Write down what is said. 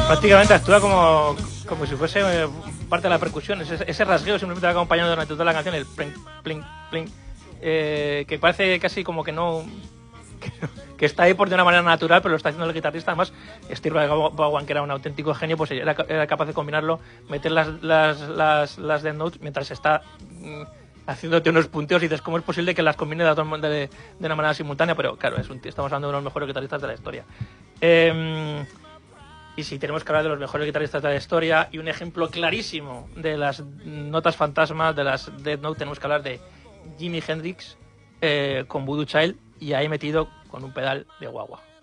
Prácticamente actúa como si fuese parte de la percusión. Ese rasgueo simplemente va acompañando durante toda la canción, el plink, plink, plink, que parece casi como que no... que está ahí por de una manera natural, pero lo está haciendo el guitarrista. Además, Steve Vaughan, que era un auténtico genio, pues era capaz de combinarlo, meter las dead notes mientras está haciéndote unos punteos y dices, ¿cómo es posible que las combine de una manera simultánea? Pero claro, estamos hablando de uno de los mejores guitarristas de la historia. Y si tenemos que hablar de los mejores guitarristas de la historia y un ejemplo clarísimo de las notas fantasmas, de las dead notes, tenemos que hablar de Jimi Hendrix con Voodoo Child, y ahí metido con un pedal de guagua.